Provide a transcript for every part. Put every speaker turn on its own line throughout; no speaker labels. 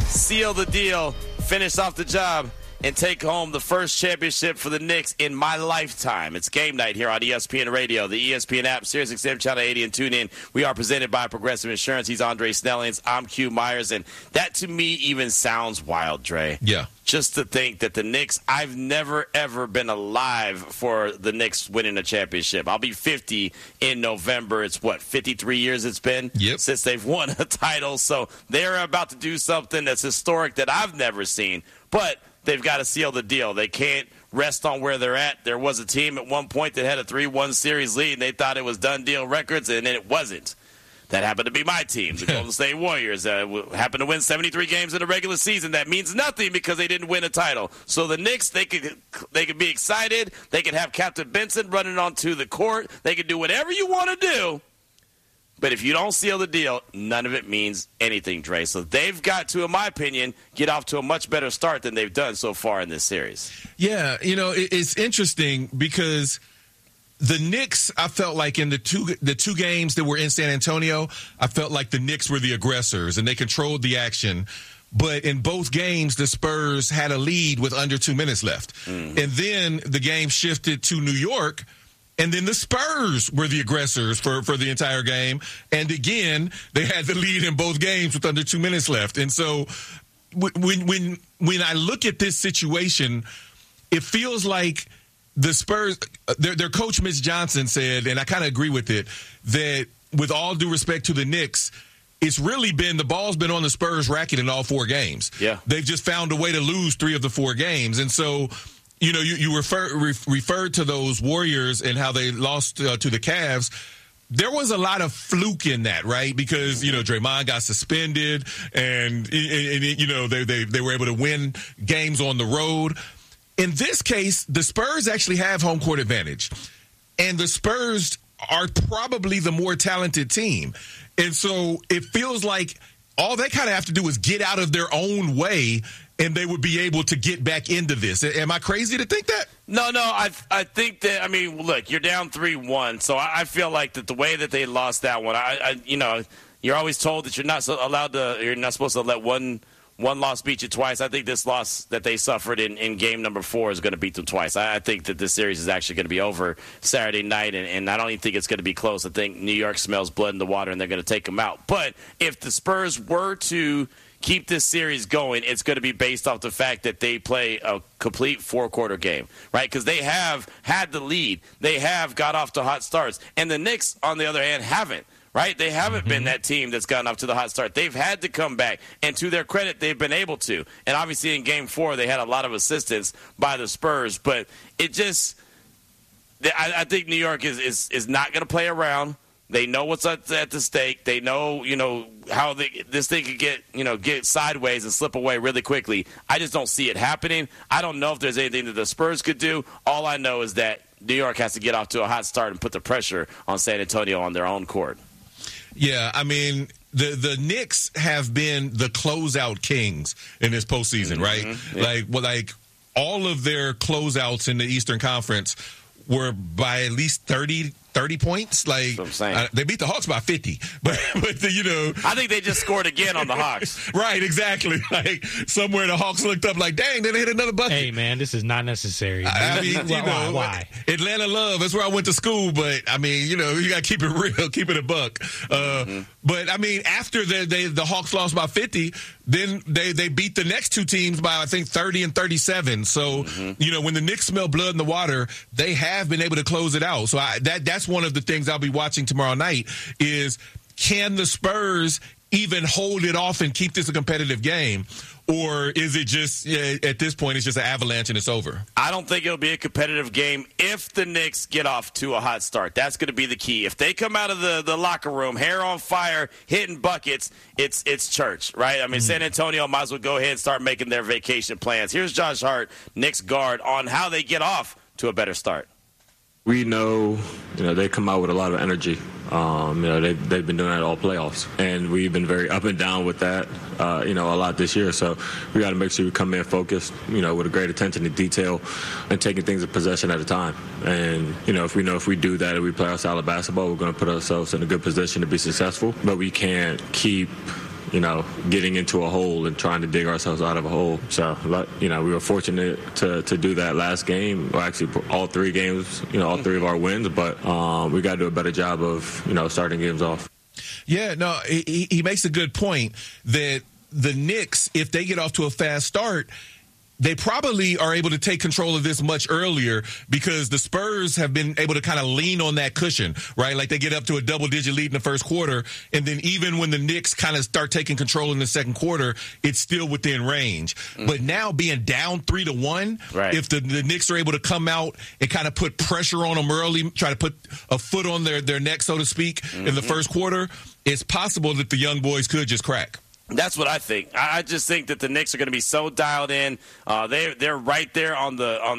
seal the deal, finish off the job, and take home the first championship for the Knicks in my lifetime. It's game night here on ESPN Radio, the ESPN app, SiriusXM Channel 80, and TuneIn. We are presented by Progressive Insurance. He's Andre Snellings. I'm Q Myers, and that to me even sounds wild, Dre.
Yeah.
Just to think that the Knicks, I've never, ever been alive for the Knicks winning a championship. I'll be 50 in November. It's, 53 years it's been since they've won a title. So they're about to do something that's historic that I've never seen. But they've got to seal the deal. They can't rest on where they're at. There was a team at one point that had a 3-1 series lead, and they thought it was done deal records, and then it wasn't. That happened to be my team, the Golden State Warriors. Happened to win 73 games in the regular season. That means nothing because they didn't win a title. So the Knicks, they could be excited. They could have Captain Benson running onto the court. They could do whatever you want to do. But if you don't seal the deal, none of it means anything, Dre. So they've got to, in my opinion, get off to a much better start than they've done so far in this series.
Yeah, it's interesting because the Knicks, I felt like in the two games that were in San Antonio, I felt like the Knicks were the aggressors and they controlled the action. But in both games, the Spurs had a lead with under 2 minutes left. Mm-hmm. And then the game shifted to New York, and then the Spurs were the aggressors for the entire game. And again, they had the lead in both games with under 2 minutes left. And so when I look at this situation, it feels like the Spurs, their coach, Mitch Johnson, said, and I kind of agree with it, that with all due respect to the Knicks, it's really been, the ball's been on the Spurs racket in all 4 games.
Yeah.
They've just found a way to lose 3 of the 4 games. And so, you referred to those Warriors and how they lost to the Cavs. There was a lot of fluke in that, right? Because, Draymond got suspended and they were able to win games on the road. In this case, the Spurs actually have home court advantage. And the Spurs are probably the more talented team. And so it feels like all they kind of have to do is get out of their own way, and they would be able to get back into this. Am I crazy to think that?
No, I think that, look, you're down 3-1, so I feel like that the way that they lost that one, you're always told that you're not supposed to let one loss beat you twice. I think this loss that they suffered in game number 4 is going to beat them twice. I think that this series is actually going to be over Saturday night, and I don't even think it's going to be close. I think New York smells blood in the water, and they're going to take them out. But if the Spurs were to keep this series going, it's going to be based off the fact that they play a complete 4-quarter game, right? Because they have had the lead. They have got off to hot starts. And the Knicks, on the other hand, haven't. Right? They haven't been that team that's gotten off to the hot start. They've had to come back, and to their credit, they've been able to. And obviously in Game 4, they had a lot of assistance by the Spurs. But it just – I think New York is not going to play around. They know what's at the stake. They know, how this thing could get sideways and slip away really quickly. I just don't see it happening. I don't know if there's anything that the Spurs could do. All I know is that New York has to get off to a hot start and put the pressure on San Antonio on their own court.
Yeah, the Knicks have been the closeout kings in this postseason, right? Mm-hmm. Yeah. Like all of their closeouts in the Eastern Conference were by at least 30 points. Like, that's what I'm saying. They beat the Hawks by 50. But
I think they just scored again on the Hawks.
Right, exactly. Like, somewhere the Hawks looked up like, dang, they hit another bucket.
Hey, man, this is not necessary.
Why? Atlanta love, that's where I went to school. But, you got to keep it real, keep it a buck. But, after the Hawks lost by 50, then they beat the next 2 teams by, I think, 30 and 37. So, when the Knicks smell blood in the water, they have been able to close it out. So that's one of the things I'll be watching tomorrow night is, can the Spurs even hold it off and keep this a competitive game? Or is it just, at this point, it's just an avalanche and it's over?
I don't think it'll be a competitive game if the Knicks get off to a hot start. That's going to be the key. If they come out of the locker room, hair on fire, hitting buckets, it's church, right? San Antonio might as well go ahead and start making their vacation plans. Here's Josh Hart, Knicks guard, on how they get off to a better start.
We know, they come out with a lot of energy. They've been doing that all playoffs, and we've been very up and down with that, a lot this year. So we got to make sure we come in focused, with a great attention to detail and taking things a possession at a time. And, if we do that and we play our style of basketball, we're going to put ourselves in a good position to be successful. But we can't keep getting into a hole and trying to dig ourselves out of a hole. So, we were fortunate to do that last game, or actually all three games, all three of our wins, but we got to do a better job of, starting games off.
Yeah, no, he makes a good point that the Knicks, if they get off to a fast start, they probably are able to take control of this much earlier because the Spurs have been able to kind of lean on that cushion, right? Like they get up to a double-digit lead in the first quarter, and then even when the Knicks kind of start taking control in the second quarter, it's still within range. But now being down 3-1,
right,
if the Knicks are able to come out and kind of put pressure on them early, try to put a foot on their neck, so to speak, in the first quarter, it's possible that the young boys could just crack.
That's what I think. I just think that the Knicks are going to be so dialed in. They're right there on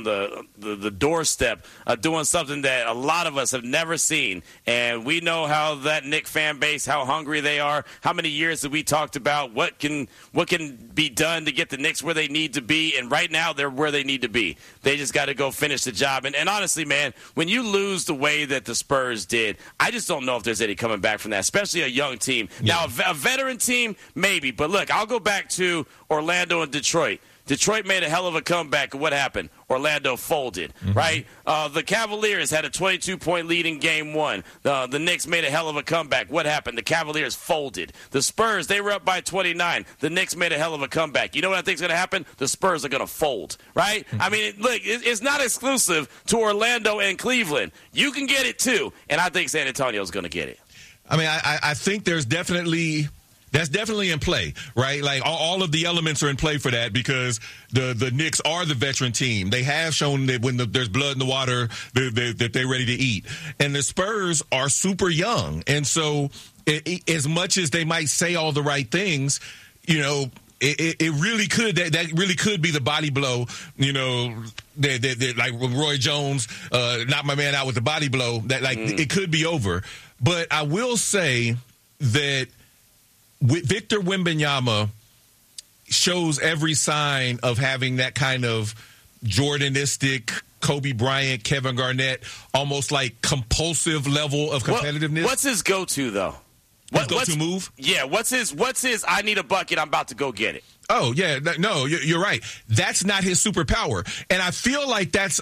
the doorstep doing something that a lot of us have never seen. And we know how that Knicks fan base, how hungry they are, how many years that we talked about what can be done to get the Knicks where they need to be. And right now they're where they need to be. They just got to go finish the job. And honestly, man, when you lose the way that the Spurs did, I just don't know if there's any coming back from that, especially a young team. Yeah. Now, a veteran team, maybe. But look, I'll go back to Orlando and Detroit. Detroit made a hell of a comeback, and what happened? Orlando folded, right? The Cavaliers had a 22-point lead in Game 1. The Knicks made a hell of a comeback. What happened? The Cavaliers folded. The Spurs, they were up by 29. The Knicks made a hell of a comeback. You know what I think is going to happen? The Spurs are going to fold, right? I mean, look, it's not exclusive to Orlando and Cleveland. You can get it, too, and I think San Antonio is going to get it.
I mean, I think there's definitely... That's definitely in play, right? Like all of the elements are in play for that because the Knicks are the veteran team. They have shown that when there's blood in the water, that they're ready to eat. And the Spurs are super young. And so as much as they might say all the right things, it really could, that really could be the body blow, that like Roy Jones, knocked my man out with the body blow, that it could be over. But I will say that Victor Wembanyama shows every sign of having that kind of Jordanistic, Kobe Bryant, Kevin Garnett, almost like compulsive level of competitiveness.
What's his go-to, though?
His go-to move?
Yeah, what's his I need a bucket, I'm about to go get it.
Oh, yeah, no, you're right. That's not his superpower. And I feel like that's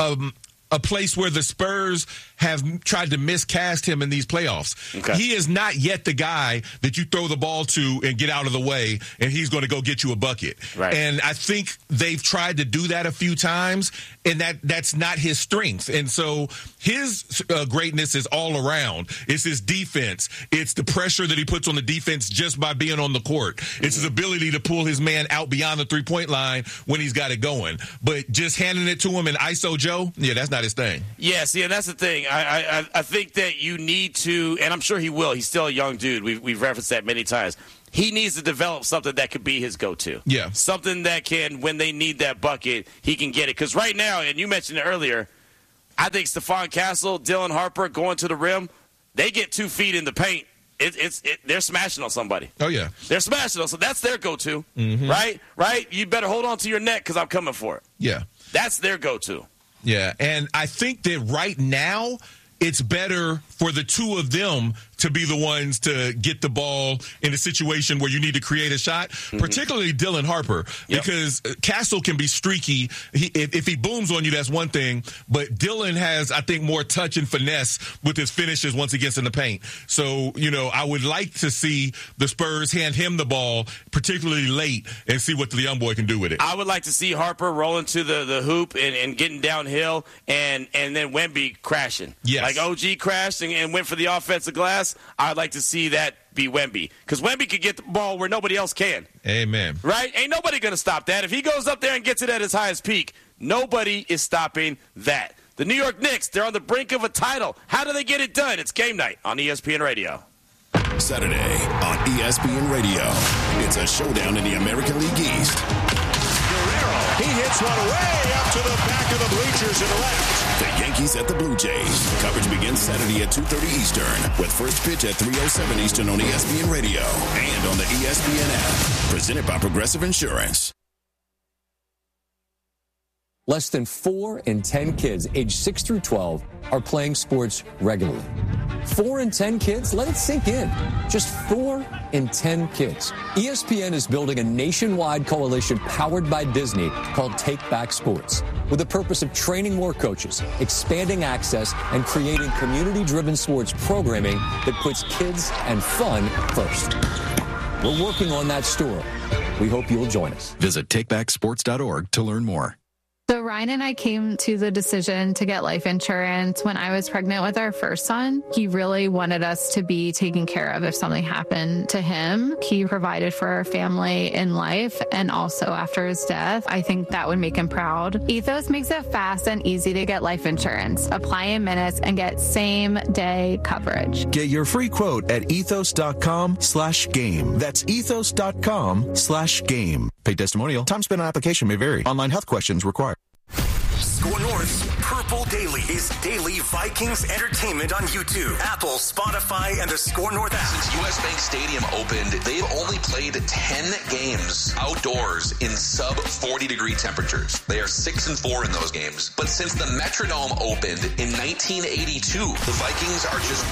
a place where the Spurs have tried to miscast him in these playoffs. Okay. He is not yet the guy that you throw the ball to and get out of the way, and he's going to go get you a bucket.
Right.
And I think they've tried to do that a few times, and that's not his strength. And so his greatness is all around. It's his defense. It's the pressure that he puts on the defense just by being on the court. It's his ability to pull his man out beyond the three-point line when he's got it going. But just handing it to him in ISO Joe, yeah, that's not his thing.
Yeah, see, and that's the thing. I think that you need to, and I'm sure he will. He's still a young dude. We've referenced that many times. He needs to develop something that could be his go-to.
Yeah.
Something that can, when they need that bucket, he can get it. Because right now, and you mentioned it earlier, I think Stephon Castle, Dylan Harper going to the rim, they get 2 feet in the paint. They're smashing on somebody.
Oh, yeah.
They're smashing on, so that's their go-to, right? You better hold on to your neck because I'm coming for it.
Yeah.
That's their go-to.
Yeah, and I think that right now it's better for the two of them to be the ones to get the ball in a situation where you need to create a shot, particularly Dylan Harper, because Castle can be streaky. If he booms on you, that's one thing, but Dylan has, I think, more touch and finesse with his finishes once he gets in the paint. So, I would like to see the Spurs hand him the ball, particularly late, and see what the young boy can do with it.
I would like to see Harper rolling to the hoop and getting downhill and then Wemby crashing.
Yes.
Like OG crashed and went for the offensive glass. I'd like to see that be Wemby. Because Wemby could get the ball where nobody else can.
Amen.
Right? Ain't nobody going to stop that. If he goes up there and gets it at his highest peak, nobody is stopping that. The New York Knicks, they're on the brink of a title. How do they get it done? It's game night on ESPN Radio.
Saturday on ESPN Radio. It's a showdown in the American League East.
He hits one way up to the back of the bleachers to the left.
The Yankees at the Blue Jays. Coverage begins Saturday at 2:30 Eastern with first pitch at 3:07 Eastern on ESPN Radio and on the ESPN app. Presented by Progressive Insurance.
less than 4 in 10 kids aged 6 through 12 are playing sports regularly. 4 in 10 kids? Let it sink in. Just 4 in 10 kids. ESPN is building a nationwide coalition powered by Disney called Take Back Sports, with the purpose of training more coaches, expanding access, and creating community-driven sports programming that puts kids and fun first. We're working on that story. We hope you'll join us.
Visit takebacksports.org to learn more.
So Ryan and I came to the decision to get life insurance when I was pregnant with our first son. He really wanted us to be taken care of if something happened to him. He provided for our family in life and also after his death. I think that would make him proud. Ethos makes it fast and easy to get life insurance. Apply in minutes and get same-day coverage.
Get your free quote at ethos.com/game. That's ethos.com/game. Paid testimonial. Time spent on application may vary. Online health questions required.
Score North's Purple Daily is daily Vikings entertainment on YouTube, Apple, Spotify, and the Score North app.
Since US Bank Stadium opened, they've only played 10 games outdoors in sub 40-degree temperatures. They are 6-4 in those games. But since the Metrodome opened in 1982, the Vikings are just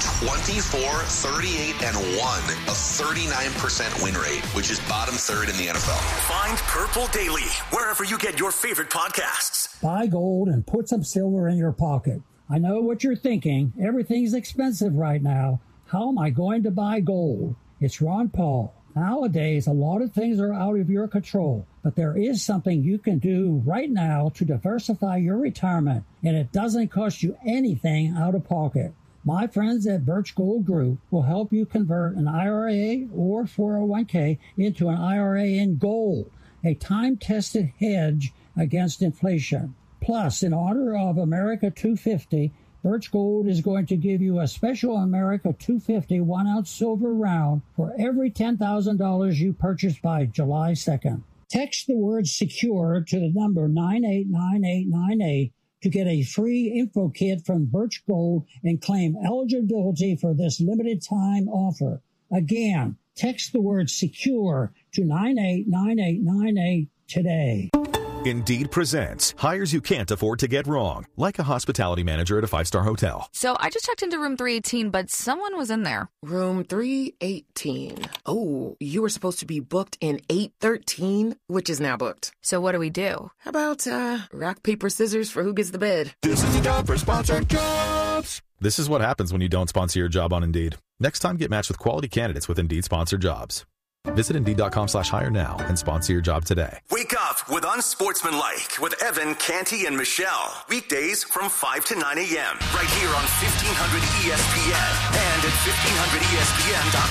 24-38-1, a 39% win rate, which is bottom third in the NFL.
Find Purple Daily wherever you get your favorite podcasts.
Buy gold and put some silver in your pocket. I know what you're thinking. Everything's expensive right now. How am I going to buy gold? It's Ron Paul. Nowadays, a lot of things are out of your control, but there is something you can do right now to diversify your retirement, and it doesn't cost you anything out of pocket. My friends at Birch Gold Group will help you convert an IRA or 401k into an IRA in gold, a time-tested hedge against inflation. Plus, in honor of America 250, Birch Gold is going to give you a special America 250 1-ounce silver round for every $10,000 you purchase by July 2nd. Text the word SECURE to the number 989898 to get a free info kit from Birch Gold and claim eligibility for this limited time offer. Again, text the word SECURE to 989898 today.
Indeed presents hires you can't afford to get wrong, like a hospitality manager at a 5-star hotel.
So I just checked into room 318, but someone was in there.
Room 318. Oh, you were supposed to be booked in 813, which is now booked.
So what do we do?
How about rock, paper, scissors for who gets the bed?
This is the job for sponsored jobs. This is what happens when you don't sponsor your job on Indeed. Next time, get matched with quality candidates with Indeed sponsored jobs. Visit Indeed.com/hire now and sponsor your job today.
Wake up with Unsportsmanlike with Evan, Canty, and Michelle. Weekdays from 5 to 9 a.m. right here on 1500 ESPN and at 1500ESPN.com.